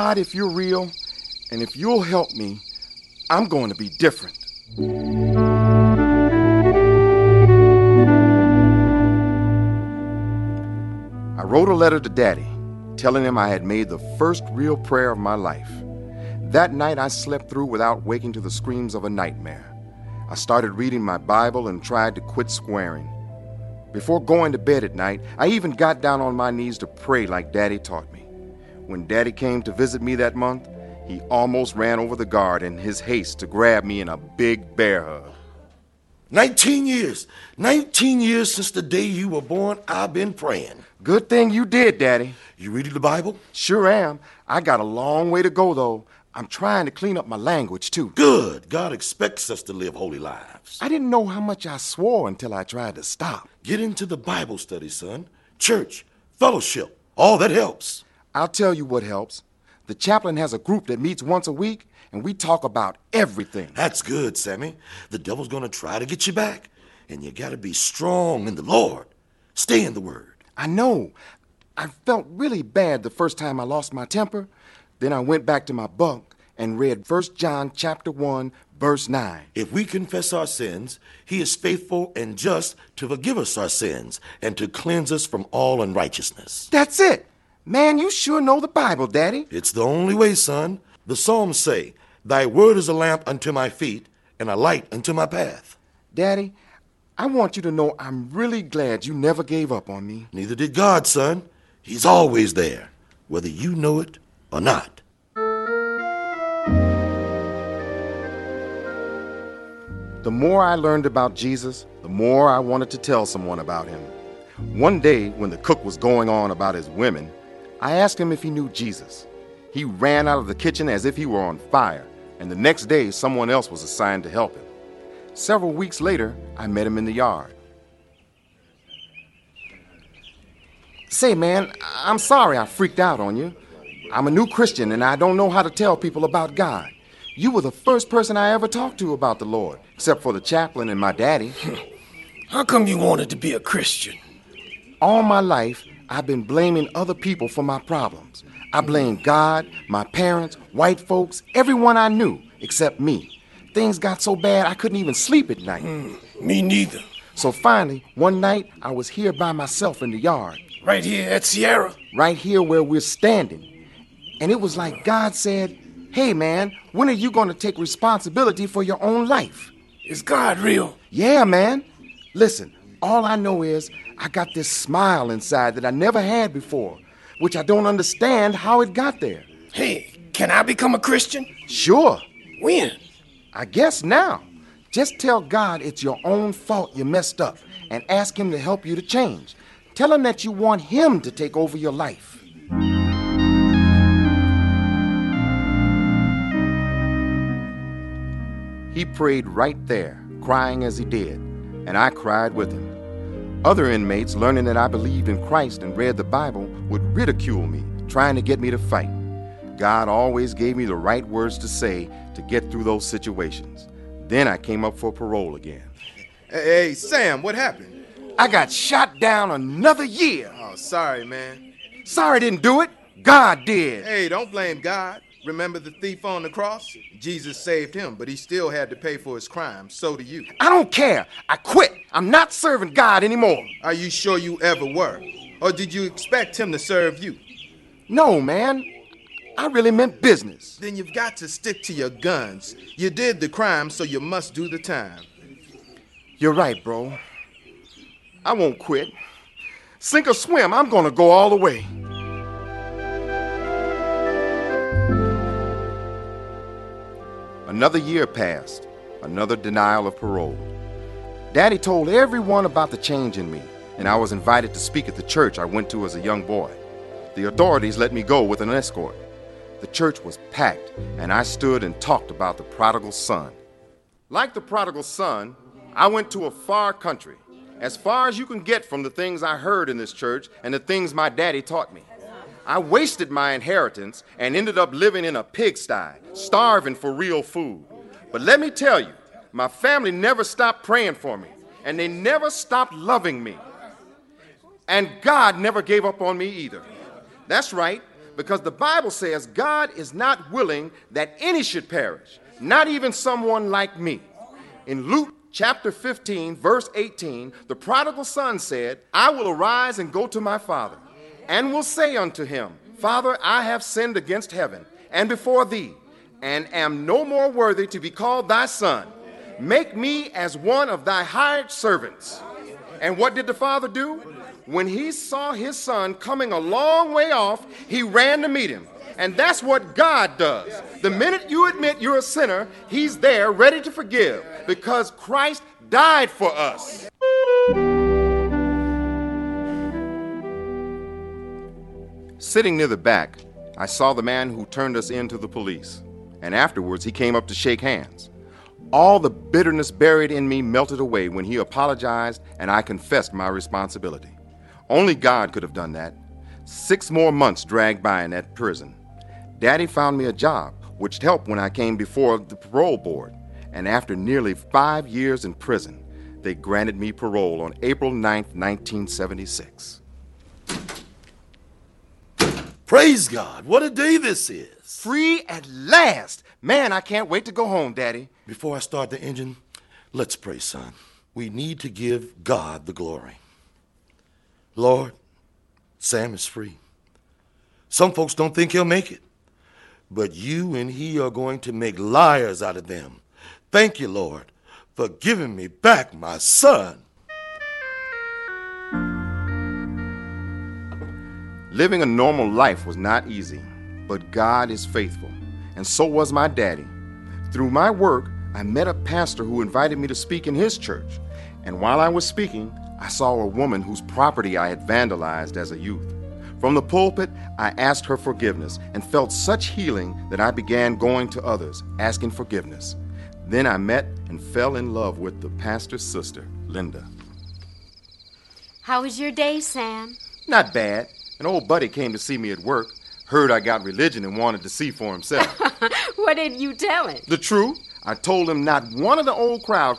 God, if you're real, and if you'll help me, I'm going to be different. I wrote a letter to Daddy, telling him I had made the first real prayer of my life. That night I slept through without waking to the screams of a nightmare. I started reading my Bible and tried to quit swearing. Before going to bed at night, I even got down on my knees to pray like Daddy taught me. When Daddy came to visit me that month, he almost ran over the guard in his haste to grab me in a big bear hug. 19 years since the day you were born, I've been praying. Good thing you did, Daddy. You reading the Bible? Sure am. I got a long way to go, though. I'm trying to clean up my language, too. Good. God expects us to live holy lives. I didn't know how much I swore until I tried to stop. Get into the Bible study, son. Church, fellowship, all that helps. I'll tell you what helps. The chaplain has a group that meets once a week, and we talk about everything. That's good, Sammy. The devil's going to try to get you back, and you got to be strong in the Lord. Stay in the Word. I know. I felt really bad the first time I lost my temper. Then I went back to my bunk and read 1 John chapter 1, verse 9. If we confess our sins, he is faithful and just to forgive us our sins and to cleanse us from all unrighteousness. That's it. Man, you sure know the Bible, Daddy. It's the only way, son. The Psalms say, thy word is a lamp unto my feet and a light unto my path. Daddy, I want you to know I'm really glad you never gave up on me. Neither did God, son. He's always there, whether you know it or not. The more I learned about Jesus, the more I wanted to tell someone about him. One day, when the cook was going on about his women, I asked him if he knew Jesus. He ran out of the kitchen as if he were on fire, and the next day someone else was assigned to help him. Several weeks later, I met him in the yard. Say, man, I'm sorry I freaked out on you. I'm a new Christian, and I don't know how to tell people about God. You were the first person I ever talked to about the Lord, except for the chaplain and my daddy. How come you wanted to be a Christian? All my life, I've been blaming other people for my problems. I blamed God, my parents, white folks, everyone I knew, except me. Things got so bad I couldn't even sleep at night. Me neither. So finally, one night, I was here by myself in the yard. Right here at Sierra? Right here where we're standing. And it was like God said, hey, man, when are you going to take responsibility for your own life? Is God real? Yeah, man. Listen, all I know is I got this smile inside that I never had before, which I don't understand how it got there. Hey, can I become a Christian? Sure. When? I guess now. Just tell God it's your own fault you messed up and ask him to help you to change. Tell him that you want him to take over your life. He prayed right there, crying as he did, and I cried with him. Other inmates, learning that I believed in Christ and read the Bible, would ridicule me, trying to get me to fight. God always gave me the right words to say to get through those situations. Then I came up for parole again. Hey, Sam, what happened? I got shot down another year. Oh, sorry, man. Sorry I didn't do it. God did. Hey, don't blame God. Remember the thief on the cross? Jesus saved him, but he still had to pay for his crimes. So do you. I don't care. I quit. I'm not serving God anymore. Are you sure you ever were? Or did you expect him to serve you? No, man. I really meant business. Then you've got to stick to your guns. You did the crime, so you must do the time. You're right, bro. I won't quit. Sink or swim, I'm gonna go all the way. Another year passed, another denial of parole. Daddy told everyone about the change in me, and I was invited to speak at the church I went to as a young boy. The authorities let me go with an escort. The church was packed, and I stood and talked about the prodigal son. Like the prodigal son, I went to a far country, as far as you can get from the things I heard in this church and the things my daddy taught me. I wasted my inheritance and ended up living in a pigsty, starving for real food. But let me tell you, my family never stopped praying for me, and they never stopped loving me. And God never gave up on me either. That's right. because the Bible says God is not willing that any should perish, not even someone like me. In Luke chapter 15, verse 18, the prodigal son said, I will arise and go to my father, and will say unto him, Father, I have sinned against heaven and before thee, and am no more worthy to be called thy son. Make me as one of thy hired servants. And what did the father do? When he saw his son coming a long way off, he ran to meet him. And that's what God does. The minute you admit you're a sinner, he's there ready to forgive, because Christ died for us. Sitting near the back, I saw the man who turned us in to the police, and afterwards he came up to shake hands. All the bitterness buried in me melted away when he apologized and I confessed my responsibility. Only God could have done that. 6 more months dragged by in that prison. Daddy found me a job, which helped when I came before the parole board, and after nearly 5 years in prison, they granted me parole on April 9th, 1976. Praise God. What a day this is. Free at last. Man, I can't wait to go home, Daddy. Before I start the engine, let's pray, son. We need to give God the glory. Lord, Sam is free. Some folks don't think he'll make it, but you and he are going to make liars out of them. Thank you, Lord, for giving me back my son. Living a normal life was not easy, but God is faithful, and so was my daddy. Through my work, I met a pastor who invited me to speak in his church, and while I was speaking, I saw a woman whose property I had vandalized as a youth. From the pulpit, I asked her forgiveness and felt such healing that I began going to others, asking forgiveness. Then I met and fell in love with the pastor's sister, Linda. How was your day, Sam? Not bad. An old buddy came to see me at work, heard I got religion and wanted to see for himself. What did you tell him? The truth. I told him not one of the old crowd